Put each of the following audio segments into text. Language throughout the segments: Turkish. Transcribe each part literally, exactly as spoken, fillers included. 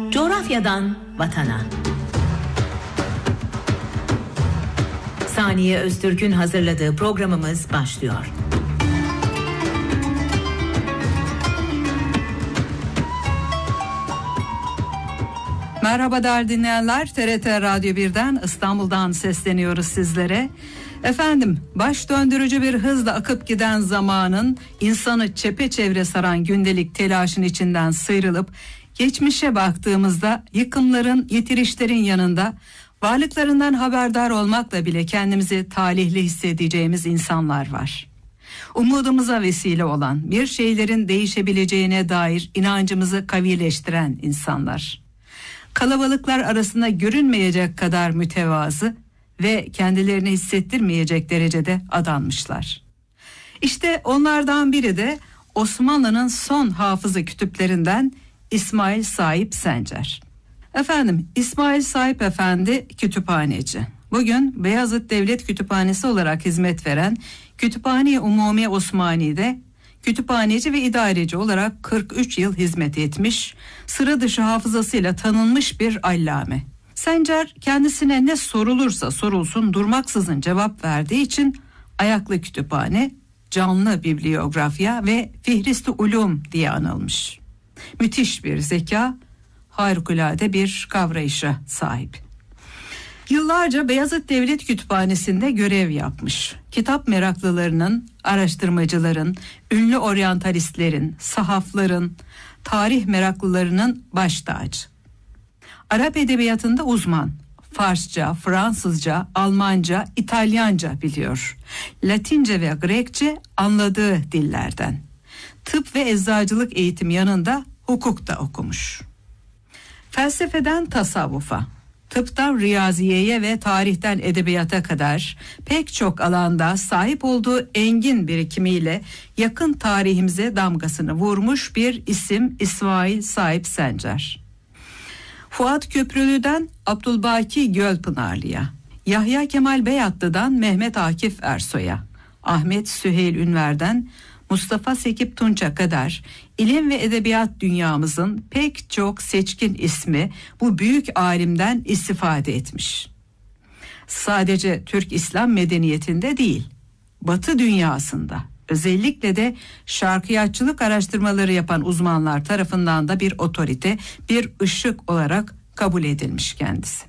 Coğrafyadan vatana. Saniye Öztürk'ün hazırladığı programımız başlıyor. Merhaba değerli dinleyenler, T R T Radyo bir'den İstanbul'dan sesleniyoruz sizlere. Efendim, baş döndürücü bir hızla akıp giden zamanın insanı çepeçevre saran gündelik telaşın içinden sıyrılıp geçmişe baktığımızda yıkımların, yitirişlerin yanında varlıklarından haberdar olmakla bile kendimizi talihli hissedeceğimiz insanlar var. Umudumuza vesile olan, bir şeylerin değişebileceğine dair inancımızı kavileştiren insanlar. Kalabalıklar arasında görünmeyecek kadar mütevazı ve kendilerini hissettirmeyecek derecede adanmışlar. İşte onlardan biri de Osmanlı'nın son hafızı kütüplerinden İsmail Saip Sencer. Efendim, İsmail Saip Efendi kütüphaneci. Bugün Beyazıt Devlet Kütüphanesi olarak hizmet veren Kütüphane-i Umumi Osmani'de kütüphaneci ve idareci olarak kırk üç yıl hizmet etmiş, sıra dışı hafızasıyla tanınmış bir allame. Sencer kendisine ne sorulursa sorulsun durmaksızın cevap verdiği için ayaklı kütüphane, canlı bibliografya ve Fihristi Ulum diye anılmış. Müthiş bir zeka, harikulade bir kavrayışa sahip. Yıllarca Beyazıt Devlet Kütüphanesi'nde görev yapmış. Kitap meraklılarının, araştırmacıların, ünlü oryantalistlerin, sahafların, tarih meraklılarının baş tacı. Arap edebiyatında uzman. Farsça, Fransızca, Almanca, İtalyanca biliyor. Latince ve Grekçe anladığı dillerden. Tıp ve eczacılık eğitimi yanında hukuk da okumuş. Felsefeden tasavvufa, tıptan riyaziyeye ve tarihten edebiyata kadar pek çok alanda sahip olduğu engin birikimiyle yakın tarihimize damgasını vurmuş bir isim İsmail Saip Sencer. Fuat Köprülü'den Abdülbaki Gölpınarlı'ya, Yahya Kemal Beyatlı'dan Mehmet Akif Ersoy'a, Ahmet Süheyl Ünver'den Mustafa Sekip Tunç'a kadar ilim ve edebiyat dünyamızın pek çok seçkin ismi bu büyük alimden istifade etmiş. Sadece Türk İslam medeniyetinde değil, Batı dünyasında, özellikle de şarkıyatçılık araştırmaları yapan uzmanlar tarafından da bir otorite, bir ışık olarak kabul edilmiş kendisi.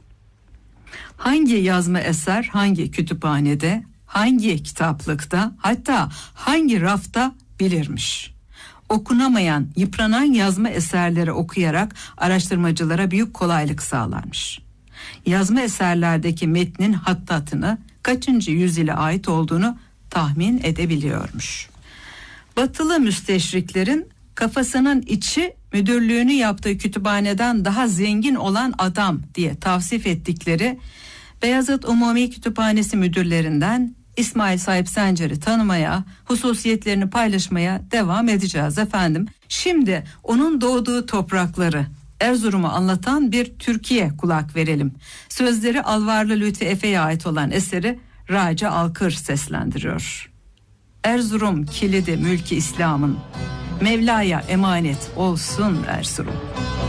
Hangi yazma eser hangi kütüphanede, hangi kitaplıkta, hatta hangi rafta bilirmiş. Okunamayan, yıpranan yazma eserleri okuyarak araştırmacılara büyük kolaylık sağlarmış. Yazma eserlerdeki metnin hattatını, kaçıncı yüzyıla ait olduğunu tahmin edebiliyormuş. Batılı müsteşriklerin kafasının içi müdürlüğünü yaptığı kütüphaneden daha zengin olan adam diye tavsif ettikleri Beyazıt Umumi Kütüphanesi müdürlerinden İsmail Saip Sencer'i tanımaya, hususiyetlerini paylaşmaya devam edeceğiz efendim. Şimdi onun doğduğu toprakları, Erzurum'u anlatan bir türküye kulak verelim. Sözleri Alvarlı Lütfi Efe'ye ait olan eseri Raci Alkır seslendiriyor. Erzurum kilidi mülki İslam'ın, Mevla'ya emanet olsun Erzurum.